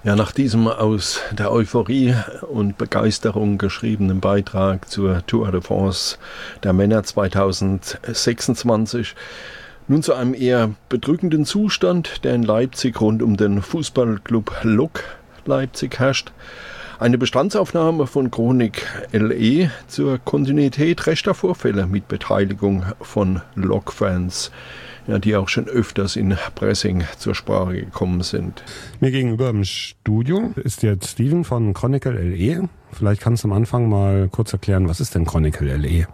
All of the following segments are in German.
Ja, nach diesem aus der Euphorie und Begeisterung geschriebenen Beitrag zur Tour de France der Männer 2026 nun zu einem eher bedrückenden Zustand, der in Leipzig rund um den Fußballclub Lok Leipzig herrscht. Eine Bestandsaufnahme von Chronik LE zur Kontinuität rechter Vorfälle mit Beteiligung von Lok-Fans, ja, die auch schon öfters in Pressing zur Sprache gekommen sind. Mir gegenüber im Studio ist jetzt Steven von Chronicle LE. Vielleicht kannst du am Anfang mal kurz erklären, was ist denn Chronicle LE?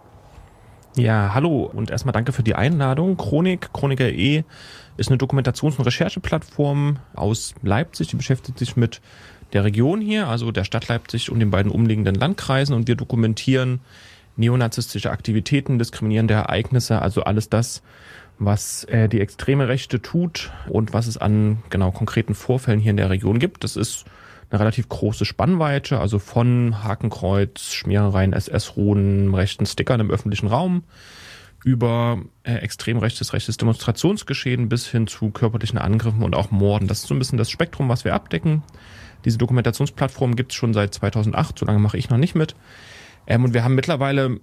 Ja, hallo und erstmal danke für die Einladung. Chronicle LE ist eine Dokumentations- und Rechercheplattform aus Leipzig, die beschäftigt sich mit der Region hier, also der Stadt Leipzig und den beiden umliegenden Landkreisen, und wir dokumentieren neonazistische Aktivitäten, diskriminierende Ereignisse, also alles das, was die extreme Rechte tut und was es an konkreten Vorfällen hier in der Region gibt. Das ist eine relativ große Spannweite, also von Hakenkreuz, Schmierereien, SS-Ruhen, rechten Stickern im öffentlichen Raum über extrem rechtes Demonstrationsgeschehen bis hin zu körperlichen Angriffen und auch Morden. Das ist so ein bisschen das Spektrum, was wir abdecken. Diese Dokumentationsplattform gibt es schon seit 2008, so lange mache ich noch nicht mit. Und wir haben mittlerweile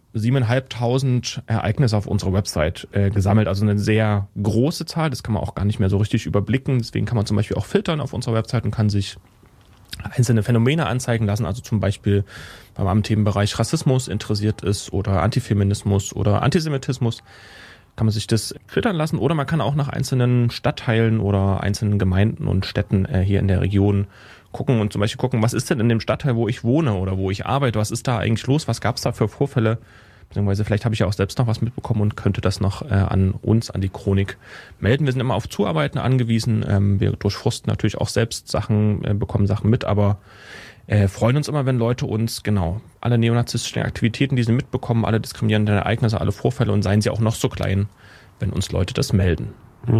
7.500 Ereignisse auf unserer Website gesammelt, also eine sehr große Zahl, das kann man auch gar nicht mehr so richtig überblicken. Deswegen kann man zum Beispiel auch filtern auf unserer Website und kann sich einzelne Phänomene anzeigen lassen, also zum Beispiel, wenn man am Themenbereich Rassismus interessiert ist oder Antifeminismus oder Antisemitismus, kann man sich das filtern lassen, oder man kann auch nach einzelnen Stadtteilen oder einzelnen Gemeinden und Städten hier in der Region gucken und zum Beispiel gucken, was ist denn in dem Stadtteil, wo ich wohne oder wo ich arbeite, was ist da eigentlich los, was gab es da für Vorfälle, beziehungsweise vielleicht habe ich ja auch selbst noch was mitbekommen und könnte das noch an uns, an die Chronik melden. Wir sind immer auf Zuarbeiten angewiesen, wir durchforsten natürlich auch selbst Sachen, bekommen Sachen mit, aber freuen uns immer, wenn Leute uns alle neonazistischen Aktivitäten, die sie mitbekommen, alle diskriminierenden Ereignisse, alle Vorfälle, und seien sie auch noch so klein, wenn uns Leute das melden.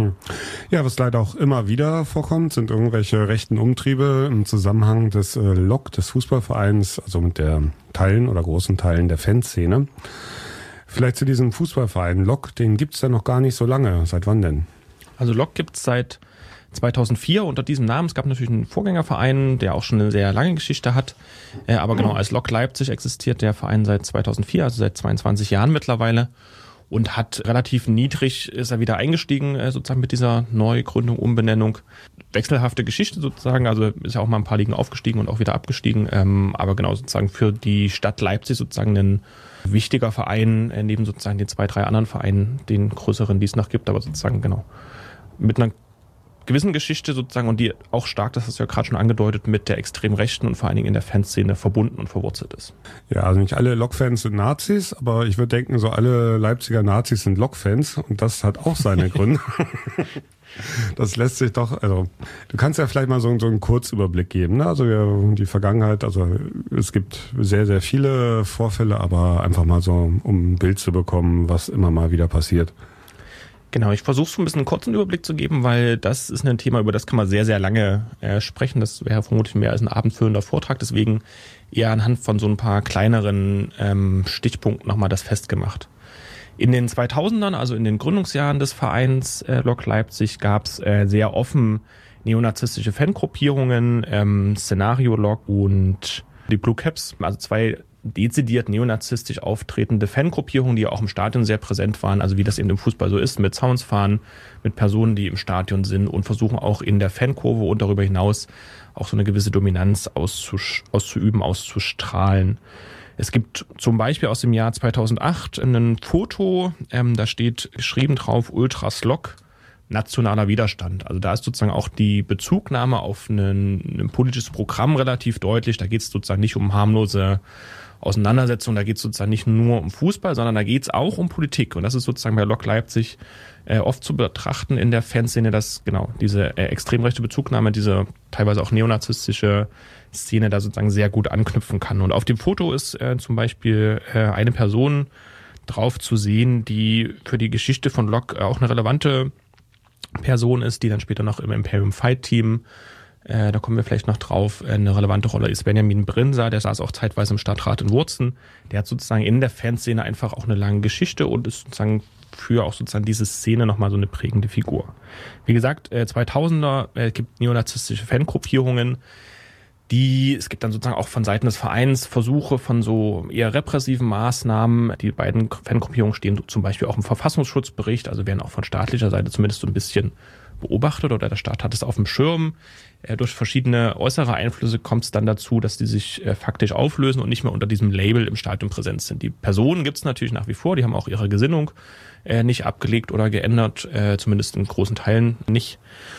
Ja, was leider auch immer wieder vorkommt, sind irgendwelche rechten Umtriebe im Zusammenhang des Lok, des Fußballvereins, also mit der Teilen oder großen Teilen der Fanszene. Vielleicht zu diesem Fußballverein Lok, den gibt's ja noch gar nicht so lange. Seit wann denn? Also Lok gibt's seit 2004 unter diesem Namen. Es gab natürlich einen Vorgängerverein, der auch schon eine sehr lange Geschichte hat. Aber als Lok Leipzig existiert der Verein seit 2004, also seit 22 Jahren mittlerweile. Und hat relativ niedrig, ist er wieder eingestiegen, sozusagen mit dieser Neugründung, Umbenennung. Wechselhafte Geschichte sozusagen, also ist ja auch mal ein paar Ligen aufgestiegen und auch wieder abgestiegen. Aber sozusagen für die Stadt Leipzig sozusagen ein wichtiger Verein, neben sozusagen den 2, 3 anderen Vereinen, den größeren, die es noch gibt, aber sozusagen mit einer gewissen Geschichte sozusagen, und die auch stark, das hast du ja gerade schon angedeutet, mit der extrem Rechten und vor allen Dingen in der Fanszene verbunden und verwurzelt ist. Ja, also nicht alle Lok-Fans sind Nazis, aber ich würde denken, so alle Leipziger Nazis sind Lok-Fans, und das hat auch seine Gründe. Das lässt sich doch, also du kannst ja vielleicht mal so einen Kurzüberblick geben, ne? Also die Vergangenheit, also es gibt sehr, sehr viele Vorfälle, aber einfach mal so, um ein Bild zu bekommen, was immer mal wieder passiert. Genau, ich versuche so ein bisschen einen kurzen Überblick zu geben, weil das ist ein Thema, über das kann man sehr, sehr lange sprechen. Das wäre vermutlich mehr als ein abendfüllender Vortrag, deswegen eher anhand von so ein paar kleineren Stichpunkten nochmal das festgemacht. In den 2000ern, also in den Gründungsjahren des Vereins Lok Leipzig, gab es sehr offen neonazistische Fangruppierungen, Szenario Lok und die Blue Caps, also 2 dezidiert neonazistisch auftretende Fangruppierungen, die auch im Stadion sehr präsent waren, also wie das eben im Fußball so ist, mit Soundsfahren, mit Personen, die im Stadion sind und versuchen auch in der Fankurve und darüber hinaus auch so eine gewisse Dominanz auszuüben, auszustrahlen. Es gibt zum Beispiel aus dem Jahr 2008 ein Foto, da steht geschrieben drauf Ultras Lok, nationaler Widerstand. Also da ist sozusagen auch die Bezugnahme auf ein politisches Programm relativ deutlich. Da geht es sozusagen nicht um harmlose Auseinandersetzung, da geht es sozusagen nicht nur um Fußball, sondern da geht es auch um Politik. Und das ist sozusagen bei Lok Leipzig oft zu betrachten in der Fanszene, dass diese extrem rechte Bezugnahme, diese teilweise auch neonazistische Szene da sozusagen sehr gut anknüpfen kann. Und auf dem Foto ist zum Beispiel eine Person drauf zu sehen, die für die Geschichte von Lok auch eine relevante Person ist, die dann später noch im Imperium Fight Team, da kommen wir vielleicht noch drauf, eine relevante Rolle ist Benjamin Brinser, der saß auch zeitweise im Stadtrat in Wurzen. Der hat sozusagen in der Fanszene einfach auch eine lange Geschichte und ist sozusagen für auch sozusagen diese Szene nochmal so eine prägende Figur. Wie gesagt, 2000er gibt neonazistische Fangruppierungen. Es gibt dann sozusagen auch von Seiten des Vereins Versuche von so eher repressiven Maßnahmen. Die beiden Fangruppierungen stehen zum Beispiel auch im Verfassungsschutzbericht, also werden auch von staatlicher Seite zumindest so ein bisschen beobachtet oder der Staat hat es auf dem Schirm. Durch verschiedene äußere Einflüsse kommt es dann dazu, dass die sich faktisch auflösen und nicht mehr unter diesem Label im Stadion präsent sind. Die Personen gibt es natürlich nach wie vor, die haben auch ihre Gesinnung nicht abgelegt oder geändert, zumindest in großen Teilen nicht.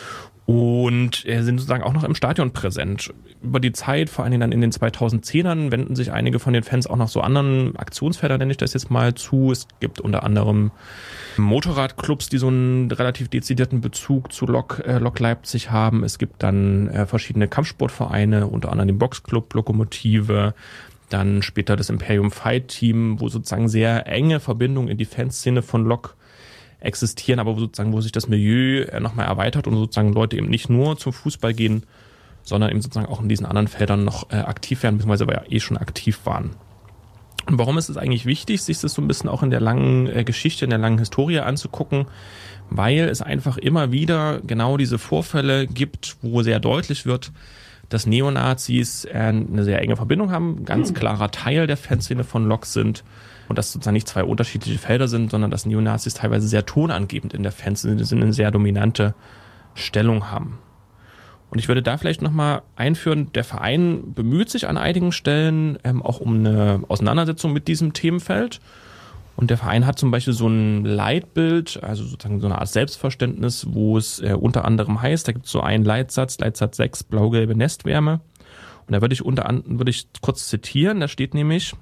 Und sind sozusagen auch noch im Stadion präsent. Über die Zeit, vor allen Dingen dann in den 2010ern, wenden sich einige von den Fans auch noch so anderen Aktionsfeldern, nenne ich das jetzt mal, zu. Es gibt unter anderem Motorradclubs, die so einen relativ dezidierten Bezug zu Lok Leipzig haben. Es gibt dann verschiedene Kampfsportvereine, unter anderem den Boxclub Lokomotive, dann später das Imperium Fight Team, wo sozusagen sehr enge Verbindungen in die Fanszene von Lok existieren, aber wo sich das Milieu nochmal erweitert und sozusagen Leute eben nicht nur zum Fußball gehen, sondern eben sozusagen auch in diesen anderen Feldern noch aktiv werden, beziehungsweise aber ja schon aktiv waren. Und warum ist es eigentlich wichtig, sich das so ein bisschen auch in der langen Geschichte, in der langen Historie anzugucken? Weil es einfach immer wieder genau diese Vorfälle gibt, wo sehr deutlich wird, dass Neonazis eine sehr enge Verbindung haben, ganz klarer Teil der Fanszene von Lok sind und dass sozusagen nicht zwei unterschiedliche Felder sind, sondern dass Neonazis teilweise sehr tonangebend in der Fanszene sind, eine sehr dominante Stellung haben. Und ich würde da vielleicht nochmal einführen, der Verein bemüht sich an einigen Stellen auch um eine Auseinandersetzung mit diesem Themenfeld. Und der Verein hat zum Beispiel so ein Leitbild, also sozusagen so eine Art Selbstverständnis, wo es unter anderem heißt, da gibt es so einen Leitsatz 6, blau-gelbe Nestwärme. Und da würde ich kurz zitieren, da steht nämlich: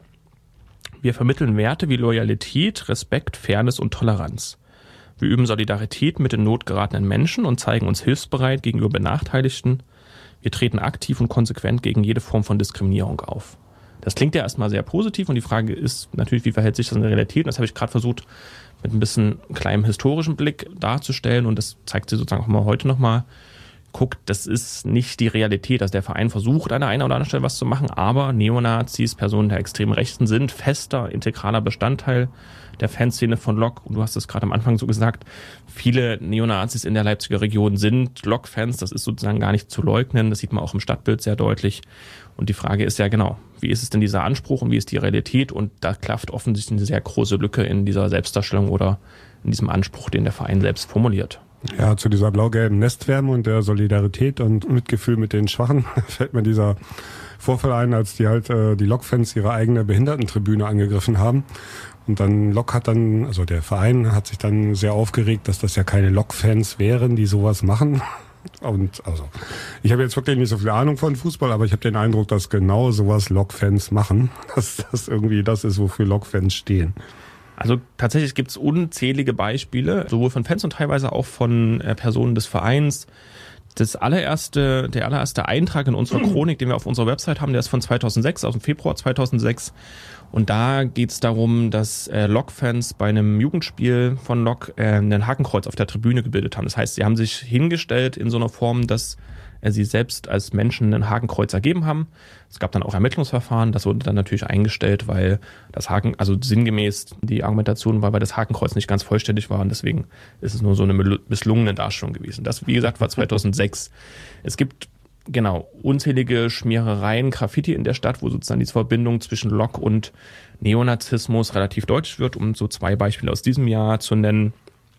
Wir vermitteln Werte wie Loyalität, Respekt, Fairness und Toleranz. Wir üben Solidarität mit in Not geratenen Menschen und zeigen uns hilfsbereit gegenüber Benachteiligten. Wir treten aktiv und konsequent gegen jede Form von Diskriminierung auf. Das klingt ja erstmal sehr positiv und die Frage ist natürlich, wie verhält sich das in der Realität? Und das habe ich gerade versucht, mit ein bisschen kleinem historischen Blick darzustellen und das zeigt sich sozusagen auch mal heute nochmal. Guckt, das ist nicht die Realität. Also der Verein versucht an der einen oder anderen Stelle was zu machen, aber Neonazis, Personen der extremen Rechten sind fester, integraler Bestandteil der Fanszene von Lok. Und du hast es gerade am Anfang so gesagt, viele Neonazis in der Leipziger Region sind Lok-Fans. Das ist sozusagen gar nicht zu leugnen. Das sieht man auch im Stadtbild sehr deutlich. Und die Frage ist ja genau, wie ist es denn dieser Anspruch und wie ist die Realität? Und da klafft offensichtlich eine sehr große Lücke in dieser Selbstdarstellung oder in diesem Anspruch, den der Verein selbst formuliert. Ja, zu dieser blau-gelben Nestwärme und der Solidarität und Mitgefühl mit den Schwachen fällt mir dieser Vorfall ein, als die Lok-Fans ihre eigene Behindertentribüne angegriffen haben. Und dann also der Verein hat sich dann sehr aufgeregt, dass das ja keine Lok-Fans wären, die sowas machen. Und also, ich habe jetzt wirklich nicht so viel Ahnung von Fußball, aber ich habe den Eindruck, dass genau sowas Lok-Fans machen. Dass das irgendwie das ist, wofür Lok-Fans stehen. Also tatsächlich gibt es unzählige Beispiele, sowohl von Fans und teilweise auch von Personen des Vereins. Der allererste Eintrag in unserer Chronik, den wir auf unserer Website haben, der ist von 2006, aus dem Februar 2006. Und da geht es darum, dass Lok-Fans bei einem Jugendspiel von Lok ein Hakenkreuz auf der Tribüne gebildet haben. Das heißt, sie haben sich hingestellt in so einer Form, dass sie selbst als Menschen ein Hakenkreuz ergeben haben. Es gab dann auch Ermittlungsverfahren, das wurde dann natürlich eingestellt, weil also sinngemäß die Argumentation war, weil das Hakenkreuz nicht ganz vollständig war und deswegen ist es nur so eine misslungene Darstellung gewesen. Das, wie gesagt, war 2006. Es gibt unzählige Schmierereien, Graffiti in der Stadt, wo sozusagen diese Verbindung zwischen Lok und Neonazismus relativ deutlich wird, um so zwei Beispiele aus diesem Jahr zu nennen.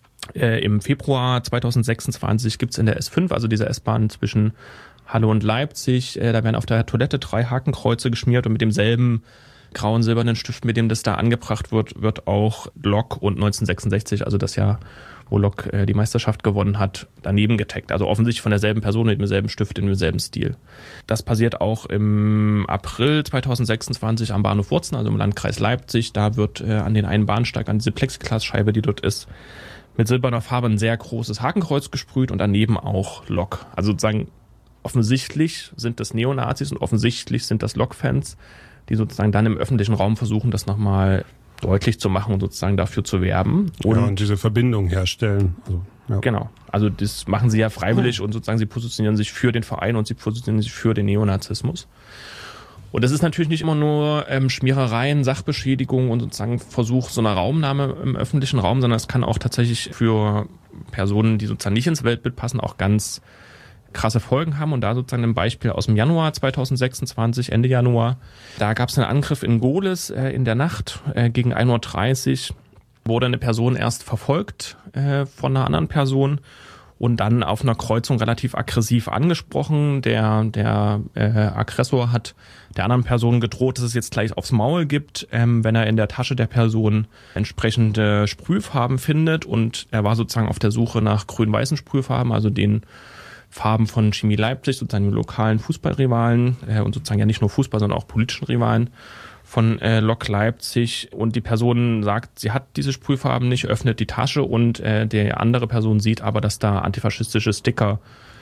Im Februar 2026 gibt's in der S5, also dieser S-Bahn zwischen Halle und Leipzig, da werden auf der Toilette 3 Hakenkreuze geschmiert und mit demselben grauen silbernen Stift, mit dem das da angebracht wird auch Lok und 1966, also das Jahr, wo Lok die Meisterschaft gewonnen hat, daneben getaggt. Also offensichtlich von derselben Person mit demselben Stift in demselben Stil. Das passiert auch im April 2026 am Bahnhof Wurzen, also im Landkreis Leipzig. Da wird an den einen Bahnsteig, an diese Plexiglasscheibe, die dort ist, mit silberner Farbe ein sehr großes Hakenkreuz gesprüht und daneben auch Lok. Also sozusagen offensichtlich sind das Neonazis und offensichtlich sind das Lok-Fans, die sozusagen dann im öffentlichen Raum versuchen, das nochmal deutlich zu machen und sozusagen dafür zu werben. Und diese Verbindung herstellen. Genau. Also das machen sie ja freiwillig und sozusagen sie positionieren sich für den Verein und sie positionieren sich für den Neonazismus. Und das ist natürlich nicht immer nur Schmierereien, Sachbeschädigung und sozusagen Versuch so einer Raumnahme im öffentlichen Raum, sondern es kann auch tatsächlich für Personen, die sozusagen nicht ins Weltbild passen, auch ganz krasse Folgen haben. Und da sozusagen ein Beispiel aus dem Januar 2026, Ende Januar. Da gab es einen Angriff in Gohlis in der Nacht gegen 1:30 Uhr. Wurde eine Person erst verfolgt von einer anderen Person und dann auf einer Kreuzung relativ aggressiv angesprochen. Der Aggressor hat der anderen Person gedroht, dass es jetzt gleich aufs Maul gibt, wenn er in der Tasche der Person entsprechende Sprühfarben findet. Und er war sozusagen auf der Suche nach grün-weißen Sprühfarben, also den Farben von Chemie Leipzig, sozusagen dem lokalen Fußballrivalen und sozusagen ja nicht nur Fußball, sondern auch politischen Rivalen von Lok Leipzig. Und die Person sagt, sie hat diese Sprühfarben nicht, öffnet die Tasche und die andere Person sieht aber, dass da antifaschistische Sticker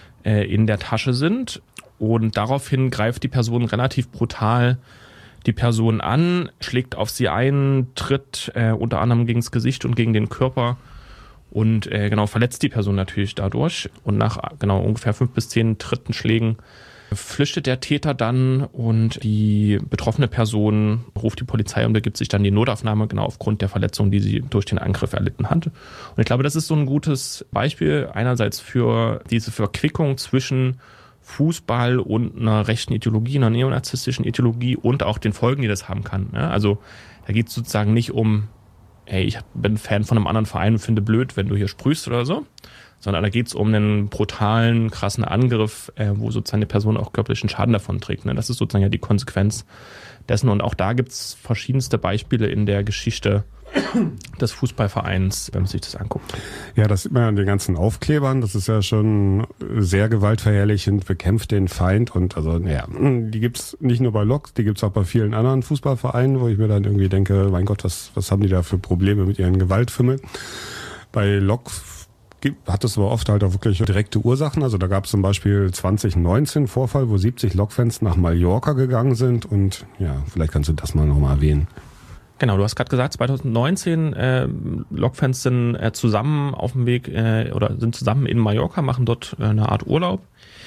in der Tasche sind. Und daraufhin greift die Person relativ brutal die Person an, schlägt auf sie ein, tritt unter anderem gegen das Gesicht und gegen den Körper und verletzt die Person natürlich dadurch. Und nach ungefähr 5 bis 10 Schlägen flüchtet der Täter dann und die betroffene Person ruft die Polizei und begibt sich dann die Notaufnahme, aufgrund der Verletzung, die sie durch den Angriff erlitten hat. Und ich glaube, das ist so ein gutes Beispiel einerseits für diese Verquickung zwischen Fußball und einer rechten Ideologie, einer neonazistischen Ideologie und auch den Folgen, die das haben kann. Also da geht es sozusagen nicht um, ich bin Fan von einem anderen Verein und finde blöd, wenn du hier sprühst oder so, sondern da geht es um einen brutalen, krassen Angriff, wo sozusagen eine Person auch körperlichen Schaden davon trägt. Das ist sozusagen ja die Konsequenz dessen. Und auch da gibt es verschiedenste Beispiele in der Geschichte des Fußballvereins, wenn man sich das anguckt. Ja, das sieht man an den ganzen Aufklebern. Das ist ja schon sehr gewaltverherrlichend, bekämpft den Feind. Und die gibt's nicht nur bei Lok, die gibt's auch bei vielen anderen Fußballvereinen, wo ich mir dann irgendwie denke, mein Gott, was haben die da für Probleme mit ihren Gewaltfimmeln? Bei Lok hat es aber oft halt auch wirklich direkte Ursachen. Also da gab es zum Beispiel 2019 Vorfall, wo 70 Lokfans nach Mallorca gegangen sind. Und ja, vielleicht kannst du das mal nochmal erwähnen. Genau, du hast gerade gesagt, 2019 Lokfans sind zusammen auf dem Weg oder sind zusammen in Mallorca, machen dort eine Art Urlaub.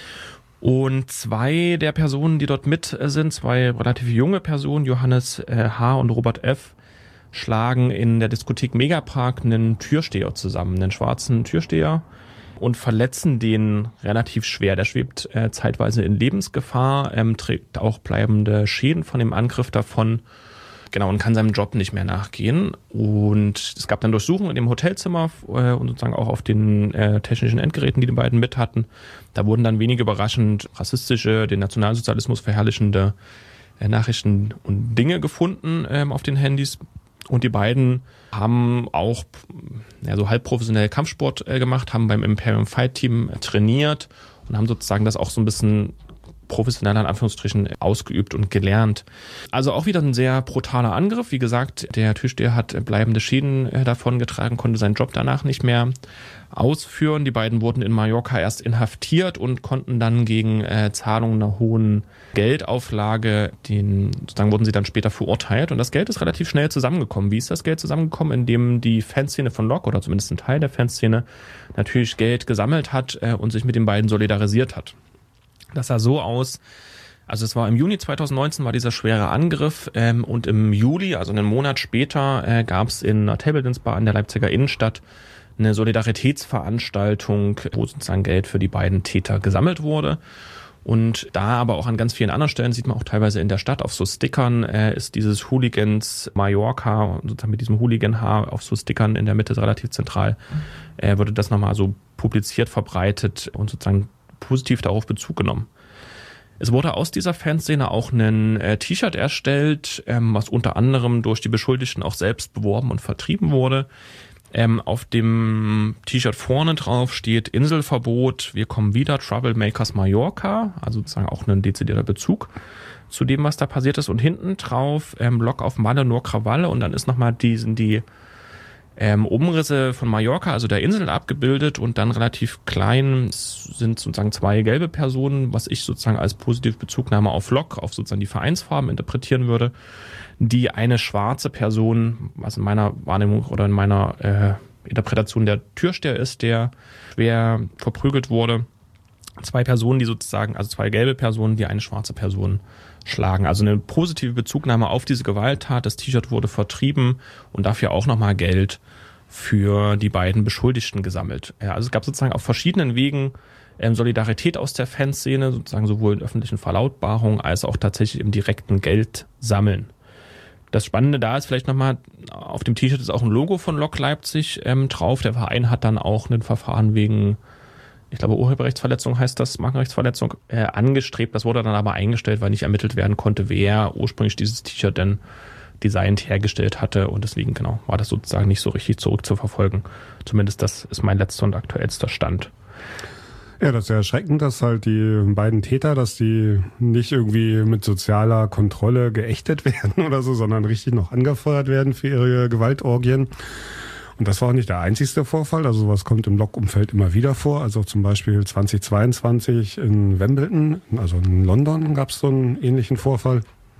Und 2 der Personen, die dort mit sind, 2 relativ junge Personen, Johannes H. und Robert F., schlagen in der Diskothek Megapark einen Türsteher zusammen, einen schwarzen Türsteher, und verletzen den relativ schwer. Der schwebt zeitweise in Lebensgefahr, trägt auch bleibende Schäden von dem Angriff davon, und kann seinem Job nicht mehr nachgehen. Und es gab dann Durchsuchungen in dem Hotelzimmer und sozusagen auch auf den technischen Endgeräten, die beiden mit hatten. Da wurden dann wenig überraschend rassistische, den Nationalsozialismus verherrlichende Nachrichten und Dinge gefunden auf den Handys. Und die beiden haben auch so halb professionell Kampfsport gemacht, haben beim Imperium Fight Team trainiert und haben sozusagen das auch so ein bisschen professioneller in Anführungsstrichen ausgeübt und gelernt. Also auch wieder ein sehr brutaler Angriff. Wie gesagt, der Türsteher hat bleibende Schäden davon getragen, konnte seinen Job danach nicht mehr ausführen. Die beiden wurden in Mallorca erst inhaftiert und konnten dann gegen Zahlung einer hohen Geldauflage, sozusagen wurden sie dann später verurteilt. Und das Geld ist relativ schnell zusammengekommen. Wie ist das Geld zusammengekommen? Indem die Fanszene von Lok, oder zumindest ein Teil der Fanszene, natürlich Geld gesammelt hat und sich mit den beiden solidarisiert hat. Das sah so aus, also es war im Juni 2019 war dieser schwere Angriff und im Juli, also einen Monat später, gab es in einer Table Dance Bar in der Leipziger Innenstadt eine Solidaritätsveranstaltung, wo sozusagen Geld für die beiden Täter gesammelt wurde. Und da aber auch an ganz vielen anderen Stellen, sieht man auch teilweise in der Stadt auf so Stickern, ist dieses Hooligans Mallorca, sozusagen mit diesem Hooligan-Haar auf so Stickern in der Mitte relativ zentral, wurde das nochmal so publiziert, verbreitet und sozusagen positiv darauf Bezug genommen. Es wurde aus dieser Fanszene auch ein T-Shirt erstellt, was unter anderem durch die Beschuldigten auch selbst beworben und vertrieben wurde. Auf dem T-Shirt vorne drauf steht Inselverbot, wir kommen wieder, Troublemakers Mallorca, also sozusagen auch ein dezidierter Bezug zu dem, was da passiert ist. Und hinten drauf Lok auf Malle, nur Krawalle, und dann ist nochmal die Umrisse von Mallorca, also der Insel, abgebildet, und dann relativ klein sind sozusagen 2 gelbe Personen, was ich sozusagen als positive Bezugnahme auf Lok, auf sozusagen die Vereinsfarben interpretieren würde, die eine schwarze Person, was in meiner Wahrnehmung oder in meiner Interpretation der Türsteher ist, der schwer verprügelt wurde. 2 Personen, die sozusagen, also 2 gelbe Personen, die eine schwarze Person schlagen. Also eine positive Bezugnahme auf diese Gewalttat. Das T-Shirt wurde vertrieben und dafür auch nochmal Geld für die beiden Beschuldigten gesammelt. Ja, also es gab sozusagen auf verschiedenen Wegen Solidarität aus der Fanszene, sozusagen sowohl in öffentlichen Verlautbarungen als auch tatsächlich im direkten Geld sammeln. Das Spannende da ist vielleicht nochmal, auf dem T-Shirt ist auch ein Logo von Lok Leipzig drauf. Der Verein hat dann auch ein Verfahren wegen, ich glaube, Urheberrechtsverletzung heißt das, Markenrechtsverletzung, angestrebt. Das wurde dann aber eingestellt, weil nicht ermittelt werden konnte, wer ursprünglich dieses T-Shirt denn designt hergestellt hatte. Und deswegen, genau, war das sozusagen nicht so richtig zurückzuverfolgen. Zumindest das ist mein letzter und aktuellster Stand. Ja, das ist ja erschreckend, dass halt die beiden Täter, dass die nicht irgendwie mit sozialer Kontrolle geächtet werden oder so, sondern richtig noch angefeuert werden für ihre Gewaltorgien. Und das war auch nicht der einzigste Vorfall. Also sowas kommt im Lok-Umfeld immer wieder vor. Also zum Beispiel 2022 in Wimbledon, also in London, gab es so einen ähnlichen Vorfall.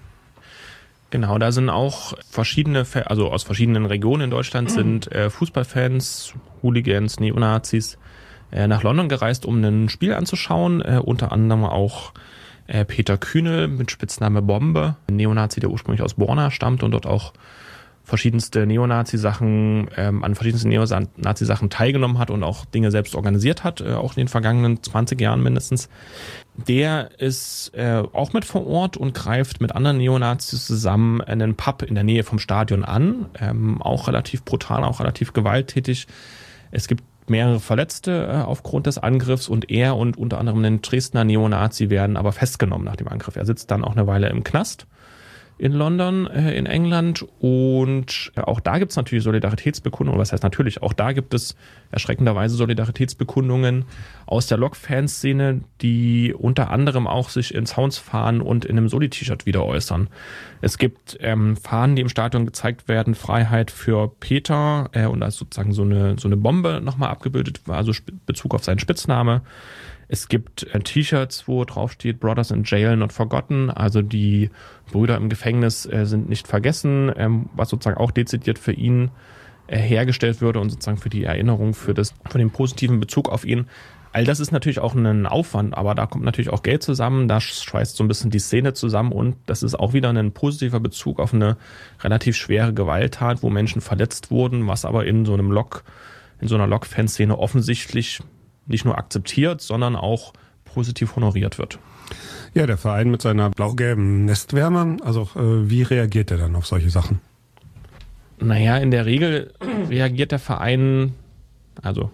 Genau, da sind auch verschiedene, also aus verschiedenen Regionen in Deutschland sind Fußballfans, Hooligans, Neonazis nach London gereist, um ein Spiel anzuschauen. Unter anderem auch Peter Kühnel mit Spitzname Bombe, ein Neonazi, der ursprünglich aus Borna stammt und dort auch verschiedenste Neonazi-Sachen, an verschiedensten Neonazi-Sachen teilgenommen hat und auch Dinge selbst organisiert hat, auch in den vergangenen 20 Jahren mindestens. Der ist auch mit vor Ort und greift mit anderen Neonazis zusammen einen Pub in der Nähe vom Stadion an, auch relativ brutal, auch relativ gewalttätig. Es gibt mehrere Verletzte aufgrund des Angriffs und er und unter anderem ein Dresdner Neonazi werden aber festgenommen nach dem Angriff. Er sitzt dann auch eine Weile im Knast in London, in England, und auch da gibt es natürlich Solidaritätsbekundungen, was heißt natürlich, auch da gibt es erschreckenderweise Solidaritätsbekundungen aus der Lok-Fanszene, die unter anderem auch sich in Sounds-Fahnen und in einem Soli-T-Shirt wieder äußern. Es gibt Fahnen, die im Stadion gezeigt werden, Freiheit für Peter, und da ist sozusagen so eine Bombe nochmal abgebildet, also Bezug auf seinen Spitzname. Es gibt T-Shirts, wo drauf steht Brothers in Jail not forgotten, also die Brüder im Gefängnis sind nicht vergessen, was sozusagen auch dezidiert für ihn hergestellt würde und sozusagen für die Erinnerung, für den positiven Bezug auf ihn. All das ist natürlich auch ein Aufwand, aber da kommt natürlich auch Geld zusammen, da schweißt so ein bisschen die Szene zusammen und das ist auch wieder ein positiver Bezug auf eine relativ schwere Gewalttat, wo Menschen verletzt wurden, was aber in so einer Lok-Fanszene offensichtlich nicht nur akzeptiert, sondern auch positiv honoriert wird. Ja, der Verein mit seiner blau-gelben Nestwärme, also wie reagiert er dann auf solche Sachen? Naja, in der Regel reagiert der Verein, also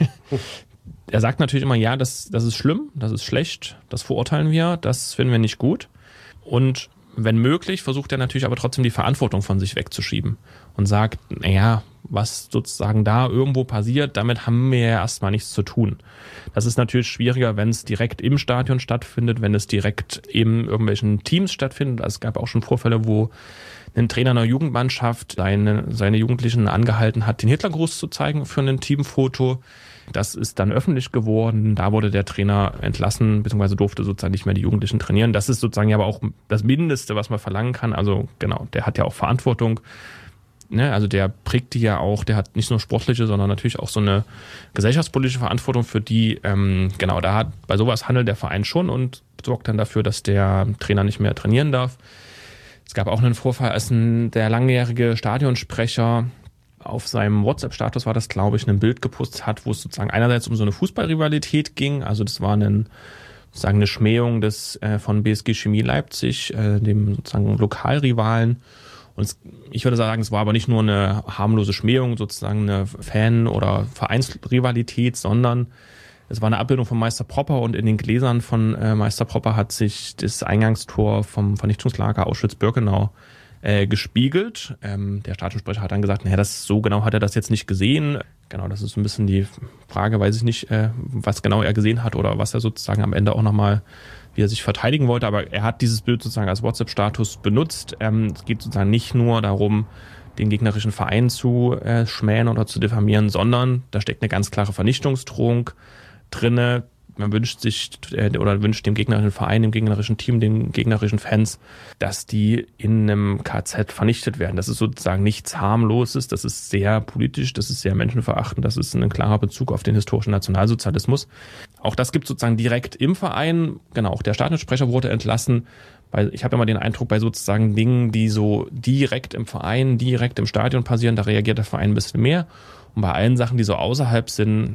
er sagt natürlich immer, ja, das ist schlimm, das ist schlecht, das verurteilen wir, das finden wir nicht gut. Und wenn möglich, versucht er natürlich aber trotzdem die Verantwortung von sich wegzuschieben und sagt, naja, was sozusagen da irgendwo passiert, damit haben wir ja erstmal nichts zu tun. Das ist natürlich schwieriger, wenn es direkt im Stadion stattfindet, wenn es direkt in irgendwelchen Teams stattfindet. Also es gab auch schon Vorfälle, wo ein Trainer einer Jugendmannschaft seine Jugendlichen angehalten hat, den Hitlergruß zu zeigen für ein Teamfoto. Das ist dann öffentlich geworden. Da wurde der Trainer entlassen, beziehungsweise durfte sozusagen nicht mehr die Jugendlichen trainieren. Das ist sozusagen ja aber auch das Mindeste, was man verlangen kann. Also genau, der hat ja auch Verantwortung. Ne? Also der prägt die ja auch, der hat nicht nur sportliche, sondern natürlich auch so eine gesellschaftspolitische Verantwortung für die. Genau, bei sowas handelt der Verein schon und sorgt dann dafür, dass der Trainer nicht mehr trainieren darf. Es gab auch einen Vorfall, als der langjährige Stadionsprecher auf seinem WhatsApp-Status war das, glaube ich, ein Bild gepostet hat, wo es sozusagen einerseits um so eine Fußballrivalität ging. Also das war sozusagen eine Schmähung von BSG Chemie Leipzig, dem sozusagen Lokalrivalen. Und ich würde sagen, es war aber nicht nur eine harmlose Schmähung, sozusagen eine Fan- oder Vereinsrivalität, sondern es war eine Abbildung von Meister Propper und in den Gläsern von Meister Propper hat sich das Eingangstor vom Vernichtungslager Auschwitz-Birkenau gespiegelt. Der Stadionsprecher hat dann gesagt, naja, so genau hat er das jetzt nicht gesehen. Genau, das ist so ein bisschen die Frage, weiß ich nicht, was genau er gesehen hat oder was er sozusagen am Ende auch nochmal, wie er sich verteidigen wollte. Aber er hat dieses Bild sozusagen als WhatsApp-Status benutzt. Es geht sozusagen nicht nur darum, den gegnerischen Verein zu schmähen oder zu diffamieren, sondern da steckt eine ganz klare Vernichtungsdrohung drinne. Man wünscht dem gegnerischen Verein, dem gegnerischen Team, den gegnerischen Fans, dass die in einem KZ vernichtet werden. Das ist sozusagen nichts Harmloses, das ist sehr politisch, das ist sehr menschenverachtend, das ist ein klarer Bezug auf den historischen Nationalsozialismus. Auch das gibt es sozusagen direkt im Verein. Genau, auch der Stadionsprecher wurde entlassen. Ich habe immer den Eindruck, bei sozusagen Dingen, die so direkt im Verein, direkt im Stadion passieren, da reagiert der Verein ein bisschen mehr. Und bei allen Sachen, die so außerhalb sind,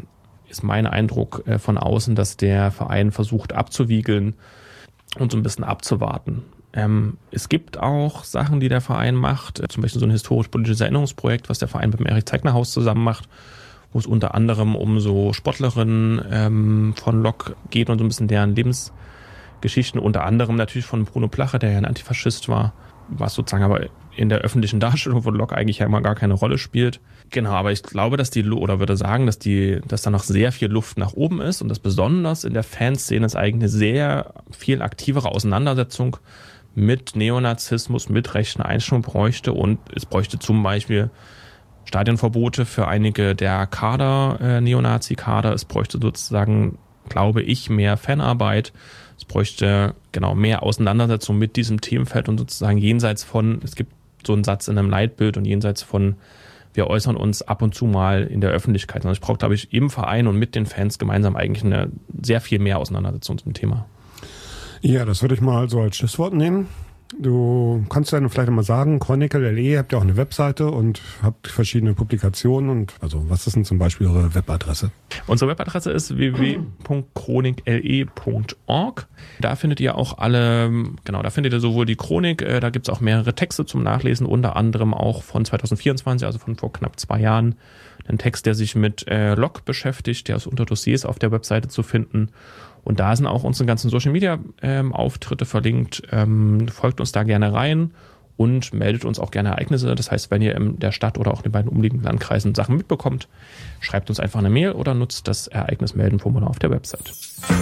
ist mein Eindruck von außen, dass der Verein versucht abzuwiegeln und so ein bisschen abzuwarten. Es gibt auch Sachen, die der Verein macht, zum Beispiel so ein historisch-politisches Erinnerungsprojekt, was der Verein mit dem Erich-Zeigner-Haus zusammen macht, wo es unter anderem um so Sportlerinnen von Lok geht und so ein bisschen deren Lebensgeschichten, unter anderem natürlich von Bruno Plache, der ja ein Antifaschist war, was sozusagen aber in der öffentlichen Darstellung von Lok eigentlich ja immer gar keine Rolle spielt. Genau, aber ich glaube, dass würde sagen, dass da noch sehr viel Luft nach oben ist und dass besonders in der Fanszene es eigentlich eine sehr viel aktivere Auseinandersetzung mit Neonazismus, mit rechten Einstellungen bräuchte, und es bräuchte zum Beispiel Stadionverbote für einige der Kader, Neonazi-Kader. Es bräuchte sozusagen, glaube ich, mehr Fanarbeit. Es bräuchte mehr Auseinandersetzung mit diesem Themenfeld und sozusagen jenseits von, es gibt so einen Satz in einem Leitbild und jenseits von, wir äußern uns ab und zu mal in der Öffentlichkeit. Also ich brauche, glaube ich, im Verein und mit den Fans gemeinsam eigentlich eine sehr viel mehr Auseinandersetzung zum Thema. Ja, das würde ich mal so als Schlusswort nehmen. Du kannst ja vielleicht mal sagen, Chronicle.de, habt ja auch eine Webseite und habt verschiedene Publikationen. Und also was ist denn zum Beispiel eure Webadresse? Unsere Webadresse ist www.chronicle.org. Da findet ihr auch da findet ihr sowohl die Chronik, da gibt es auch mehrere Texte zum Nachlesen, unter anderem auch von 2024, also von vor knapp 2 Jahren. Ein Text, der sich mit Lok beschäftigt, der ist unter Dossiers auf der Webseite zu finden. Und da sind auch unsere ganzen Social-Media-Auftritte verlinkt. Folgt uns da gerne rein und meldet uns auch gerne Ereignisse. Das heißt, wenn ihr in der Stadt oder auch in den beiden umliegenden Landkreisen Sachen mitbekommt, schreibt uns einfach eine Mail oder nutzt das Ereignis-Melden-Formular auf der Website.